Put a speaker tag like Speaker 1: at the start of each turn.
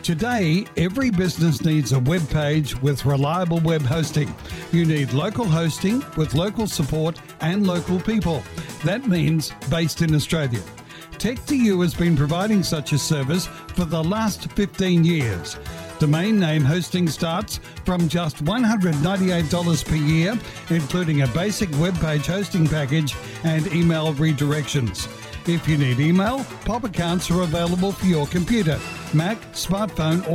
Speaker 1: Today, every business needs a web page with reliable web hosting. You need local hosting with local support and local people. That means based in Australia. Tech2U has been providing such a service for the last 15 years. Domain name hosting starts from just $198 per year, including a basic web page hosting package and email redirections. If you need email, POP accounts are available for your computer, Mac, smartphone, or